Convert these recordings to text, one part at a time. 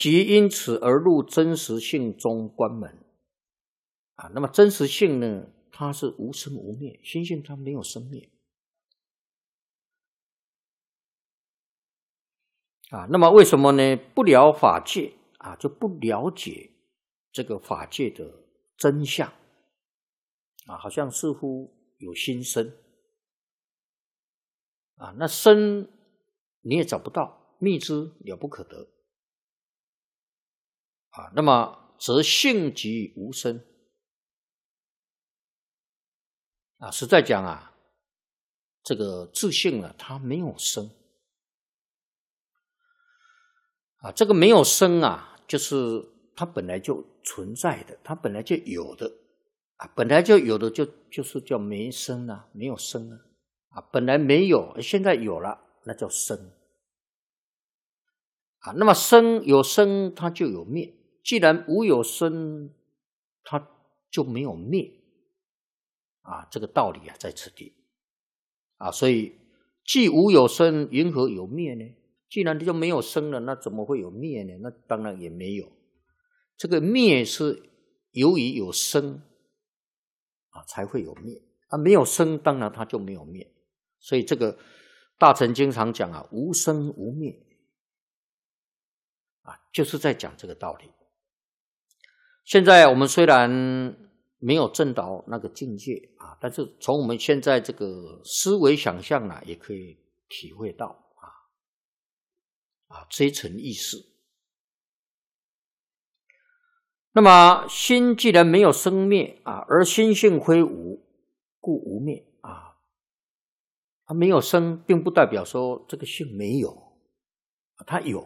即因此而入真实性中关门。那么真实性呢，它是无生无灭，心性它没有生灭。那么为什么呢？不了法界就不了解这个法界的真相好像似乎有心生那生你也找不到，觅之了不可得那么则性即无生实在讲这个自性它没有生这个没有生就是它本来就存在的，它本来就有的本来就有的就是叫没生没有生本来没有，现在有了，那叫生那么生有生，它就有灭。既然无有生，它就没有灭这个道理在此地所以既无有生，云何有灭呢？既然就没有生了，那怎么会有灭呢？那当然也没有。这个灭是由于有生才会有灭没有生，当然它就没有灭。所以这个大乘经常讲无生无灭就是在讲这个道理。现在我们虽然没有证到那个境界但是从我们现在这个思维想象也可以体会到这一层意思。那么心既然没有生灭而心性非无，故无灭没有生并不代表说这个性没有它有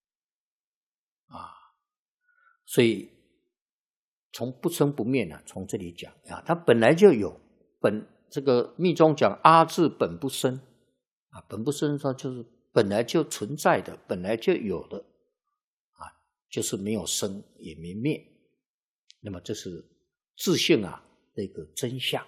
所以从不生不灭从这里讲它本来就有，这个密宗讲阿字本不生本不生它就是本来就存在的，本来就有的就是没有生也没灭。那么这是自性的一个真相。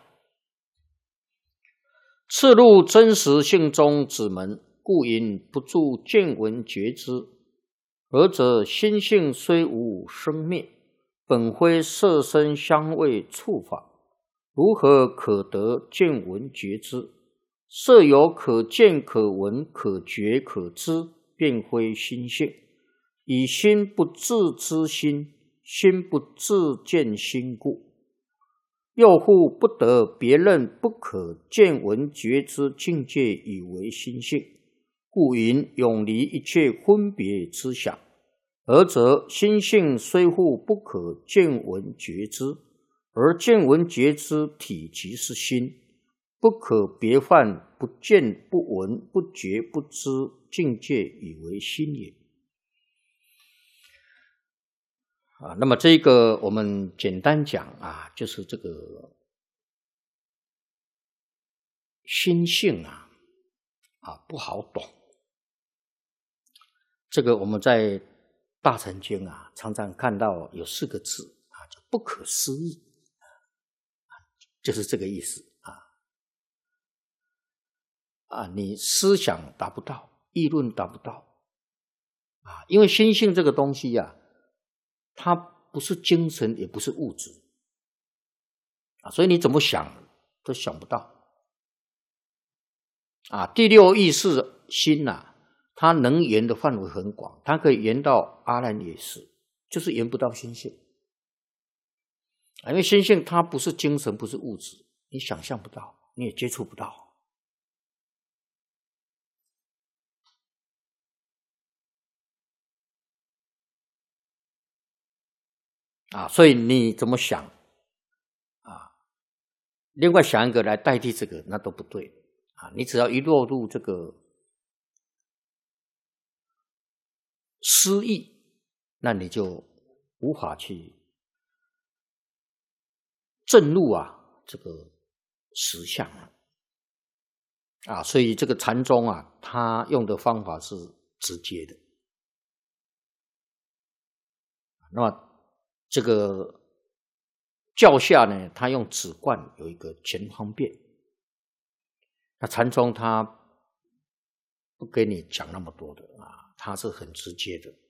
次入真实性中之门，故因不住见闻觉知。何则心性虽无生灭，本非色声香味触法，如何可得见闻觉知？色有可见可闻可觉可知，便非心性。以心不自知心，心不自见心故，又复不得别人不可见闻觉知境界以为心性，故云永离一切分别之想。而则心性虽复不可见闻觉知，而见闻觉知体即是心，不可别犯不见不闻不觉不知境界以为心也。那么这个我们简单讲就是这个心性不好懂。这个我们在大乘经常常看到有4个字叫不可思议就是这个意思你思想达不到，议论达不到因为心性这个东西它不是精神也不是物质所以你怎么想都想不到第六意识心它能言的范围很广，它可以言到阿赖耶识，就是言不到心性因为心性它不是精神不是物质，你想象不到，你也接触不到所以你怎么想另外想一个来代替这个那都不对你只要一落入这个失意，那你就无法去证入这个实相所以这个禅宗他用的方法是直接的那么这个教下呢，他用止观有一个全方便。那禅宗他不给你讲那么多的他是很直接的